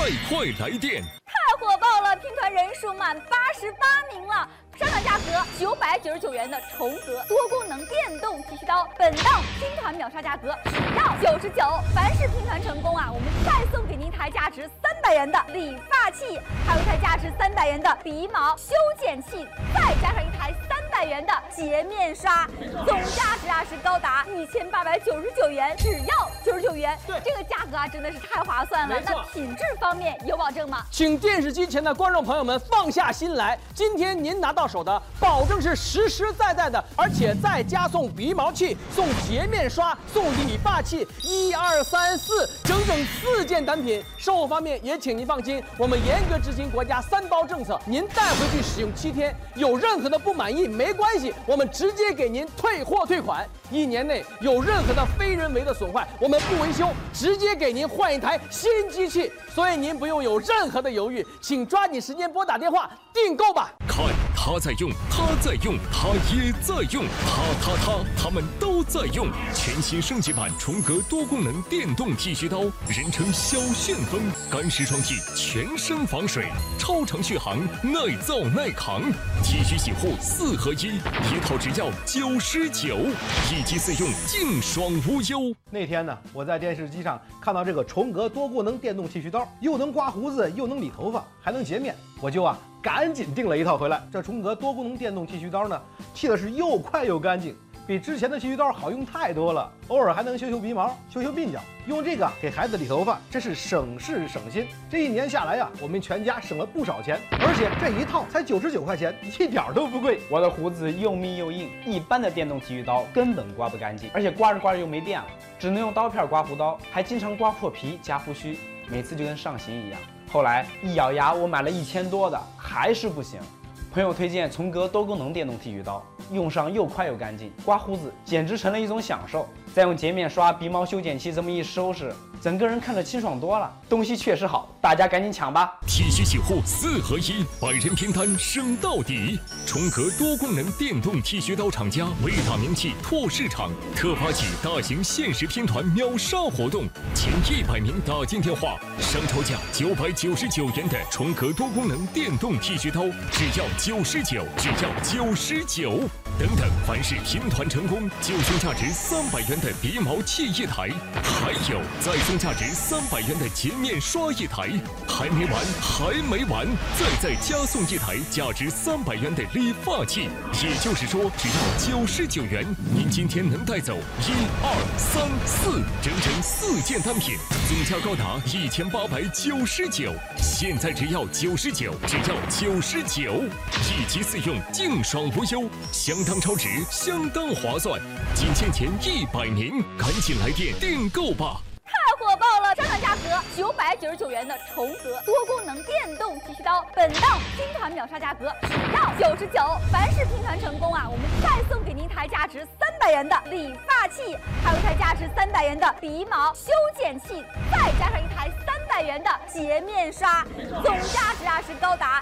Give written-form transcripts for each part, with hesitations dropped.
快来电！ 太火爆了，拼团人数满88名了。上场价格999元的重格多功能电动剃须刀，本档拼团秒杀价格只要99。凡是拼团成功啊，我们再送给您一台价值300元的理发器，还有一台价值300元的鼻毛修剪器，再加上一台300元的洁面刷，总价值啊是高达1899元，只要99元。对，这个价格啊真的是太划算了。那品质方面有保证吗？ 请电视机前的观众朋友们放下心来，今天您拿到手的保证是实实在在的，而且再加送鼻毛器、送洁面刷、送理发器，1、2、3、4，整整4件单品。售后方面也请您放心，我们严格执行国家3包政策，您带回去使用7天，有任何的不满意没关系，我们直接给您退货退款。1年内有任何的非人为的损坏，我们不维修，直接给您换一台新机器。所以您不用有任何的犹豫，请抓紧时间拨打电话订购吧。 看他在用，他在用，他也在用，他们都在用。全新升级版重格多功能电动剃须刀，人称小旋风，干湿双剃，全身防水，超长续航，耐造耐扛。剃须洗护4合1，一套只要99，一机4用，净爽无忧。 那天呢，我在电视机上看到这个重格多功能电动剃须刀，又能刮胡子，又能理头发，还能洁面，我就赶紧订了一套回来。这重格多功能电动剃须刀呢，剃的是又快又干净，比之前的剃须刀好用太多了。偶尔还能修鼻毛、修鬓角，用这个给孩子理头发，真是省事省心。这1年下来我们全家省了不少钱，而且这一套才99块钱，一点都不贵。 我的胡子又密又硬，一般的电动剃须刀根本刮不干净，而且刮着刮着又没电了，只能用刀片刮胡刀，还经常刮破皮夹胡须，每次就跟上刑一样。后来一咬牙，我买了1000多的，还是不行。朋友推荐重格多功能电动剃须刀，用上又快又干净，刮胡子简直成了一种享受。再用洁面刷、鼻毛修剪器这么一收拾，整个人看着清爽多了。东西确实好，大家赶紧抢吧！ 剃须洗护4合1，百人拼单升到底。重格多功能电动剃须刀厂家为打名气、拓市场，特发起大型限时拼团秒杀活动，前100名打进电话，商超价999元的重格多功能电动剃须刀，只要99，只要99。等等，凡是拼团成功，就送价值300元的鼻毛器1台，还有再送价值300元的洁面刷1台。还没完，再加送1台价值300元的理发器。也就是说，只要99元，您今天能带走1、2、3、4，整整4件单品，总价高达1899。现在只要99，只要99，一机4用，净爽无忧，相当超值，相当划算。仅限前100名，赶紧来电订购吧！ 太火爆了！上场价格999元的重格多功能电动剃须刀，本档拼团秒杀价格只要99。凡是拼团成功啊，我们再送给您一台价值300元的理发器，还有一台价值300元的鼻毛修剪器，再加上一台300元的洁面刷，总价值啊是高达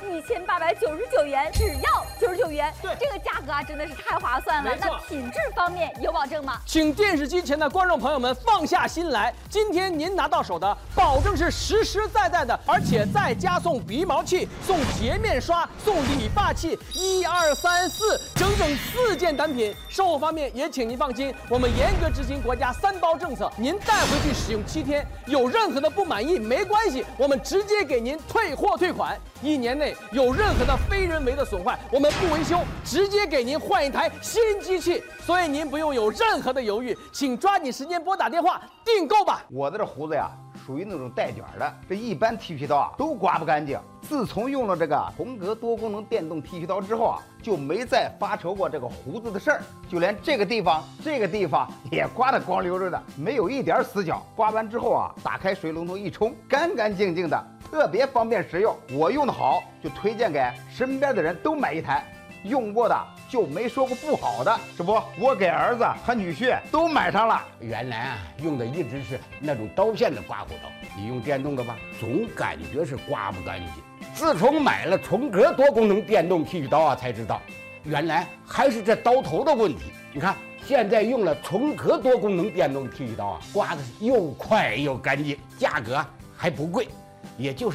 1899元，只要99元。对，这个价格啊真的是太划算了。那品质方面有保证吗？ 请电视机前的观众朋友们放下心来，今天您拿到手的保证是实实在在的，而且再加送鼻毛器、送洁面刷、送理发器，1、2、3、4，整整4件单品。售后方面也请您放心，我们严格执行国家3包政策，您带回去使用7天，有任何的不满意没关系，我们直接给您退货退款。1年内有任何的非人为的损坏，我们不维修，直接给您换一台新机器。所以您不用有任何的犹豫，请抓紧时间拨打电话订购吧。 我的这胡子属于那种带卷的，这一般剃须刀都刮不干净。自从用了这个重格多功能电动剃须刀之后就没再发愁过这个胡子的事儿，就连这个地方也刮得光溜溜的，没有一点死角。刮完之后打开水龙头一冲，干干净净的，特别方便实用。我用的好，就推荐给身边的人都买一台。用过的就没说过不好的，是不？我给儿子他女婿都买上了。 原来用的一直是那种刀片的刮胡刀，你用电动的吧，总感觉是刮不干净。自从买了重格多功能电动剃须刀才知道，原来还是这刀头的问题。你看，现在用了重格多功能电动剃须刀刮的又快又干净，价格还不贵，也就是